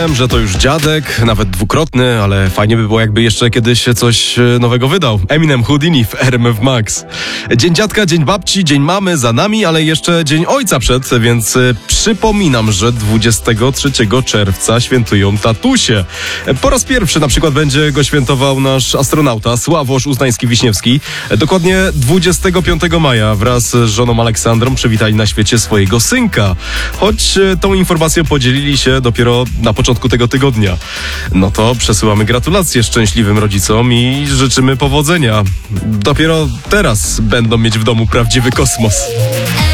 Wiem, że to już dziadek, nawet dwukrotny, ale fajnie by było, jakby jeszcze kiedyś coś nowego wydał. Eminem Houdini w RMF Max. Dzień dziadka, dzień babci, dzień mamy za nami, ale jeszcze dzień ojca przed, więc przypominam, że 23 czerwca świętują tatusie. Po raz pierwszy na przykład będzie go świętował nasz astronauta Sławosz Uznański-Wiśniewski. Dokładnie 25 maja wraz z żoną Aleksandrą przywitali na świecie swojego synka. Choć tą informacją podzielili się dopiero na początku tego tygodnia. No to przesyłamy gratulacje szczęśliwym rodzicom i życzymy powodzenia. Dopiero teraz będą mieć w domu prawdziwy kosmos.